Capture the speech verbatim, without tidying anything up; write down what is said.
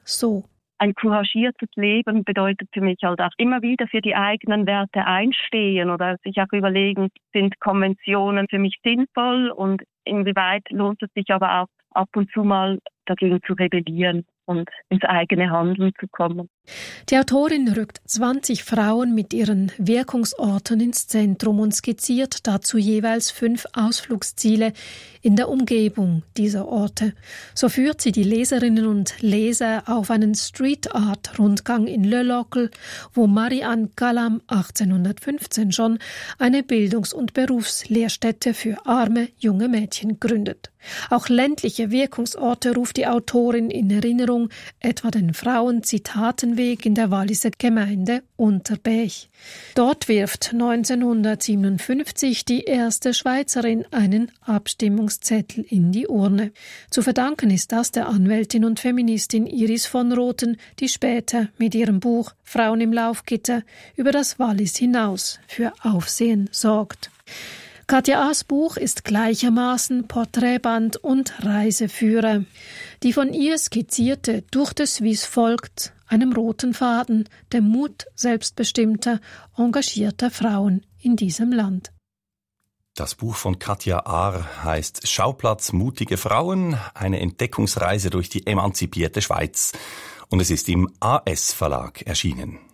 so. Ein couragiertes Leben bedeutet für mich halt auch immer wieder für die eigenen Werte einstehen oder sich auch überlegen, sind Konventionen für mich sinnvoll und inwieweit lohnt es sich aber auch ab und zu mal dagegen zu rebellieren und ins eigene Handeln zu kommen. Die Autorin rückt zwanzig Frauen mit ihren Wirkungsorten ins Zentrum und skizziert dazu jeweils fünf Ausflugsziele in der Umgebung dieser Orte. So führt sie die Leserinnen und Leser auf einen Street-Art-Rundgang in Le Locle, wo Marie-Anne Calame achtzehnhundertfünfzehn schon eine Bildungs- und Berufslehrstätte für arme junge Mädchen gründet. Auch ländliche Wirkungsorte ruft die Autorin in Erinnerung, etwa den Frauen-Zitatenweg in der Walliser Gemeinde Unterbäch. Dort wirft neunzehnhundertsiebenundfünfzig die erste Schweizerin einen Abstimmungszettel in die Urne. Zu verdanken ist das der Anwältin und Feministin Iris von Rothen, die später mit ihrem Buch »Frauen im Laufgitter« über das Wallis hinaus für Aufsehen sorgt. Katja A.'s Buch ist gleichermaßen Porträtband und Reiseführer. Die von ihr skizzierte Tour de Suisse folgt einem roten Faden, dem Mut selbstbestimmter, engagierter Frauen in diesem Land. Das Buch von Katja Ahr heißt »Schauplatz mutige Frauen, eine Entdeckungsreise durch die emanzipierte Schweiz« und es ist im A S Verlag erschienen.